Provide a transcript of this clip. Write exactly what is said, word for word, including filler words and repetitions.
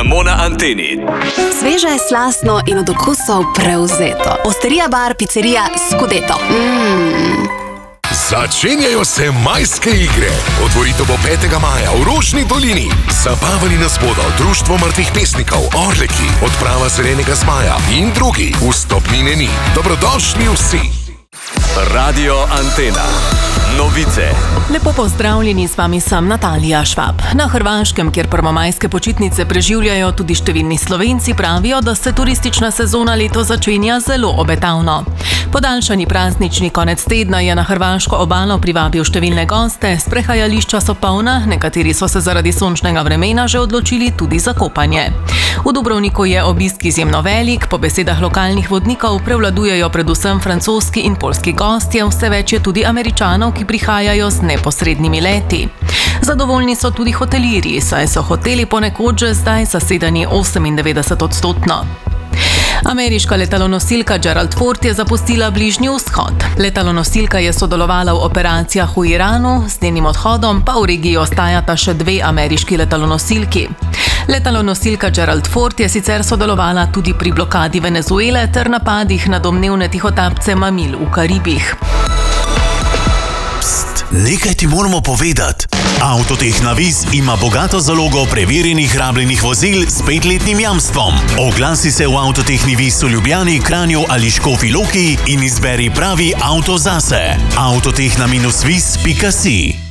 Samo na Anteni. Sveže, slastno in od okusov prevzeto. Osterija bar, pizzerija Scudetto. Mmm. Začenjajo se majske igre. Otvoritev bo petega maja v Rožni dolini. Zabavali nas bodo Društvo mrtvih pesnikov, Orleki, Odprava zelenega zmaja in drugi. Vstopnine ni. Dobrodošli vsi. Radio Antena. Novice. Lepo pozdravljeni, z vami sem Natalija Švab. Na Hrvaškem, kjer prvomajske počitnice preživljajo tudi številni Slovenci, pravijo, da se turistična sezona letos začenja zelo obetavno. Podaljšani praznični konec tedna je na hrvaško obalo privabil številne goste, sprehajališča so polna, nekateri so se zaradi sončnega vremena že odločili tudi za kopanje. V Dubrovniku je obisk izjemno velik, po besedah lokalnih vodnikov prevladujejo predvsem francoski in poljski gostje, vse več je tudi Američanov, ki prihajajo z neposrednimi leti. Zadovoljni so tudi hotelirji, saj so hoteli ponekod že zdaj zasedeni osemindevetdeset odstotno. Ameriška letalonosilka Gerald Ford je zapustila Bližnji vzhod. Letalonosilka je sodelovala v operacijah v Iranu, z njenim odhodom pa v regiji ostajata še dve ameriški letalonosilki. Letalonosilka Gerald Ford je sicer sodelovala tudi pri blokadi Venezuele ter napadih na domnevne tihotapce mamil v Karibih. Pst, nekaj ti moramo povedati. Avtotehna Viz ima bogato zalogo preverjenih rabljenih vozil s petletnim jamstvom. Oglasi se v Avtotehni Viz v Ljubljani, Kranju ali Škofji Loki in izberi pravi avto zase. avtotehna viz pika si